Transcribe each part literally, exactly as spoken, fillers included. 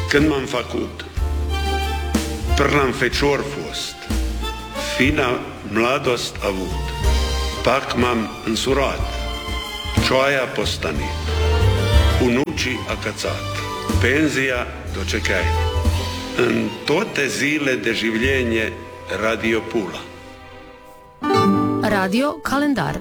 Când m-am făcut, per l-am fecior fost, fina mladost avut, pac m-am însurat, cioaia postanit, unucii acățat, penzia docecai. În toate zile de življenje Radio Pula. Radio Kalendar.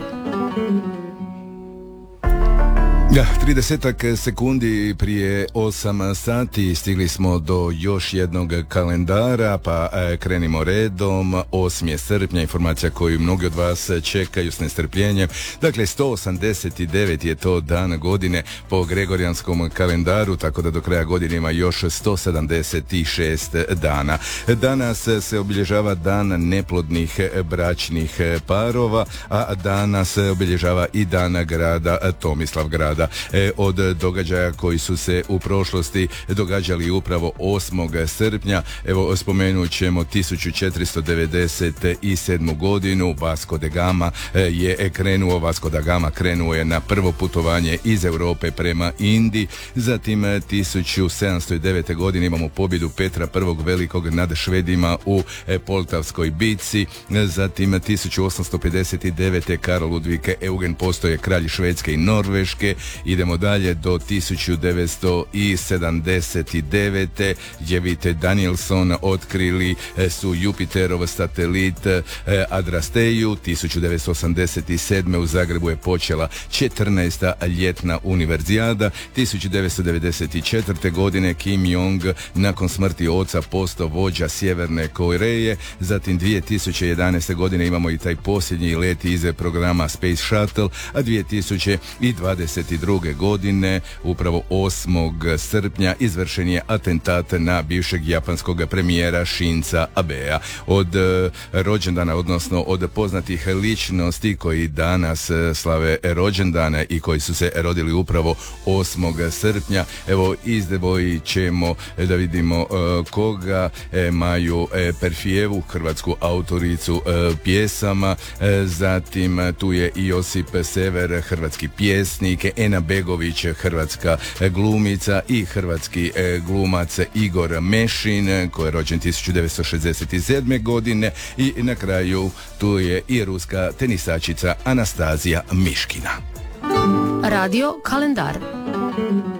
Da, tridesetak sekundi prije osam sati stigli smo do još jednog kalendara, pa e, krenimo redom. osmi srpnja, informacija koju mnogi od vas čekaju s nestrpljenjem. Dakle, sto osamdeset devet je to dan godine po gregorijanskom kalendaru, tako da do kraja godine ima još sto sedamdeset šest dana. Danas se obilježava dan neplodnih bračnih parova, a danas se obilježava i dan grada Tomislavgrada. E, od događaja koji su se u prošlosti događali upravo osmog srpnja, evo spomenut ćemo tisuću četiristo devedeset sedmu godinu. Vasco da Gama je krenuo, Vasco da Gama krenuo je na prvo putovanje iz Europe prema Indiji. Zatim tisuću sedamsto devete godine imamo pobjedu Petra I. Velikog nad Švedima u Poltavskoj bitci. Zatim tisuću osamsto pedeset devete Karol Ludvig Eugen postaje kralj Švedske i Norveške. Idemo dalje do tisuću devetsto sedamdeset devete gdje vidite Danielson otkrili su Jupiterov satelit Adrasteju. tisuću devetsto osamdeset sedme u Zagrebu je počela četrnaesta ljetna univerzijada. tisuću devetsto devedeset četvrte godine Kim Jong nakon smrti oca postao vođa Sjeverne Koreje. Zatim dvije tisuće jedanaeste godine imamo i taj posljednji let iz programa Space Shuttle, a dvije tisuće dvadeset druge godine upravo osmog srpnja izvršen je atentat na bivšeg japanskog premijera Shinza Abea. Od uh, rođendana, odnosno od poznatih ličnosti koji danas uh, slave rođendane i koji su se rodili upravo osmog srpnja, evo izdvojit ćemo da vidimo uh, koga e, Maju e, Perfijevu, hrvatsku autoricu e, pjesama, e, zatim tu je i Josip Sever, hrvatski pjesnik, Ena Begović, hrvatska glumica, i hrvatski e, glumac Igor Mešin koji je rođen tisuću devetsto šezdeset sedme godine, i na kraju tu je i ruska tenisačica Anastazija Miškina. Radio Kalendar.